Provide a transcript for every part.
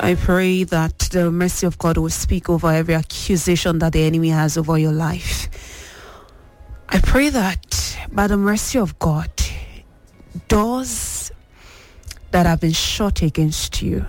I pray that the mercy of God will speak over every accusation that the enemy has over your life. I pray that by the mercy of God, doors that have been shut against you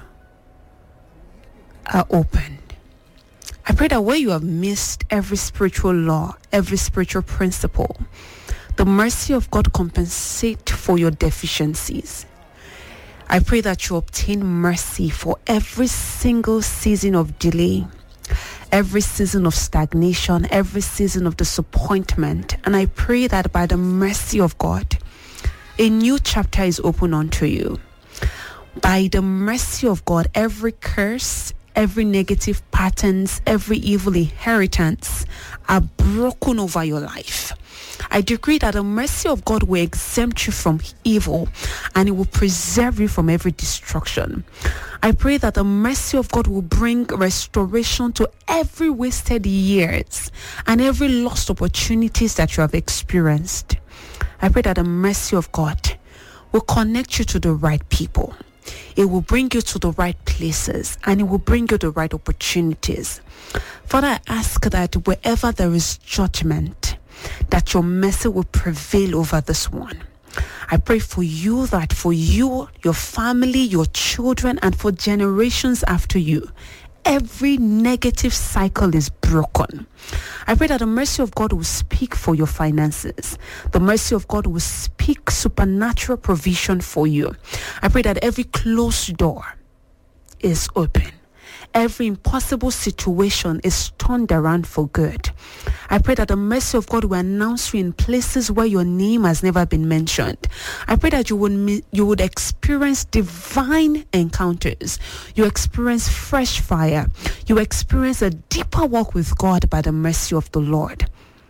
are open. I pray that where you have missed every spiritual law, every spiritual principle, the mercy of God compensate for your deficiencies. I pray that you obtain mercy for every single season of delay, every season of stagnation, every season of disappointment. And I pray that by the mercy of God, a new chapter is open unto you. By the mercy of God, every curse, every negative patterns, every evil inheritance are broken over your life. I decree that the mercy of God will exempt you from evil and it will preserve you from every destruction. I pray that the mercy of God will bring restoration to every wasted years and every lost opportunities that you have experienced. I pray that the mercy of God will connect you to the right people. It will bring you to the right places and it will bring you the right opportunities. Father, I ask that wherever there is judgment, that your mercy will prevail over this one. I pray for you that for you, your family, your children, and for generations after you, every negative cycle is broken. I pray that the mercy of God will speak for your finances. The mercy of God will speak supernatural provision for you. I pray that every closed door is open. Every impossible situation is turned around for good. I pray that the mercy of God will announce you in places where your name has never been mentioned. I pray that you would experience divine encounters. You experience fresh fire. You experience a deeper walk with God by the mercy of the Lord.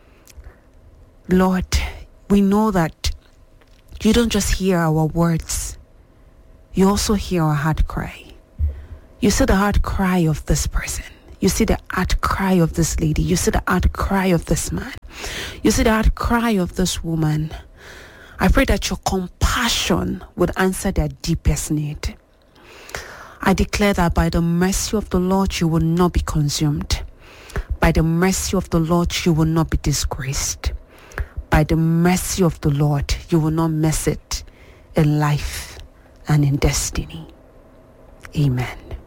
Lord, we know that you don't just hear our words. You also hear our heart cry. You see the heart cry of this person. You see the heart cry of this lady. You see the heart cry of this man. You see the heart cry of this woman. I pray that your compassion would answer their deepest need. I declare that by the mercy of the Lord, you will not be consumed. By the mercy of the Lord, you will not be disgraced. By the mercy of the Lord, you will not miss it in life and in destiny. Amen.